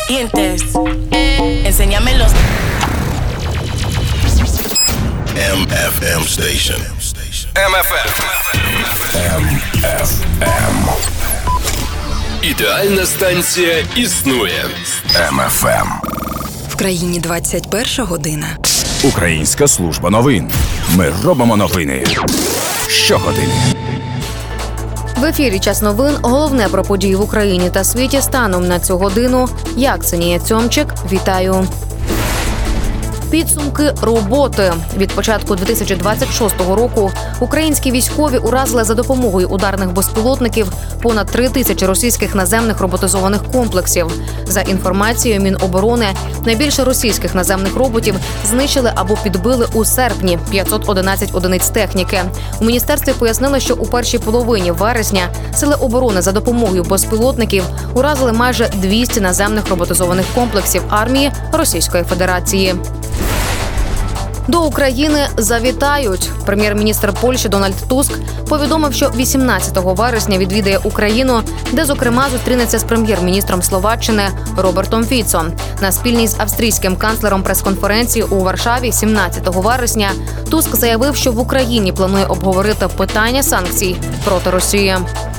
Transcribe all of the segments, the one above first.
dientes. Enséñame los... MFM Station. MFM. Ідеальна станція існує. MFM. В країні 21 година. Українська служба новин. Ми робимо новини щогодини. В ефірі «Час новин». Головне про події в Україні та світі станом на цю годину. Я, Ксенія Цьомчик, вітаю. Підсумки роботи. Від початку 2026 року українські військові уразили за допомогою ударних безпілотників понад 3 тисячі російських наземних роботизованих комплексів. За інформацією Міноборони, найбільше російських наземних роботів знищили або підбили у серпні – 511 одиниць техніки. У міністерстві пояснили, що у першій половині вересня сили оборони за допомогою безпілотників уразили майже 200 наземних роботизованих комплексів армії Російської Федерації. До України завітають. Прем'єр-міністр Польщі Дональд Туск повідомив, що 18 вересня відвідає Україну, де, зокрема, зустрінеться з прем'єр-міністром Словаччини Робертом Фіцо. На спільній з австрійським канцлером прес-конференції у Варшаві 17 вересня Туск заявив, що в Україні планує обговорити питання санкцій проти Росії.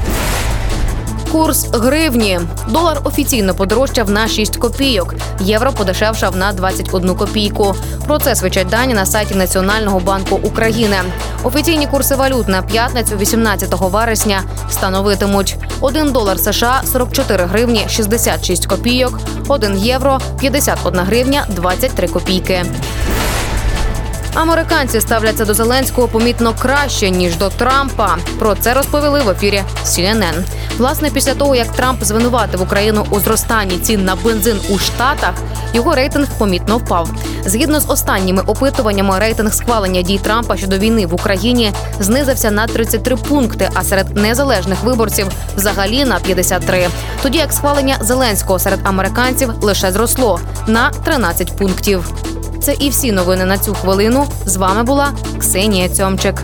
Курс гривні. Долар офіційно подорожчав на 6 копійок. Євро подешевшав на 21 копійку. Про це свідчать дані на сайті Національного банку України. Офіційні курси валют на п'ятницю 18 вересня становитимуть: 1 долар США – 44 гривні 66 копійок, 1 євро – 51 гривня 23 копійки. Американці ставляться до Зеленського помітно краще, ніж до Трампа. Про це розповіли в ефірі CNN. Власне, після того, як Трамп звинуватив Україну у зростанні цін на бензин у Штатах, його рейтинг помітно впав. Згідно з останніми опитуваннями, рейтинг схвалення дій Трампа щодо війни в Україні знизився на 33 пункти, а серед незалежних виборців – взагалі на 53. Тоді як схвалення Зеленського серед американців лише зросло на 13 пунктів. Це і всі новини на цю хвилину. З вами була Ксенія Цьомчик.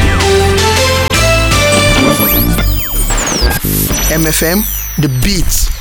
MFM, The Beats.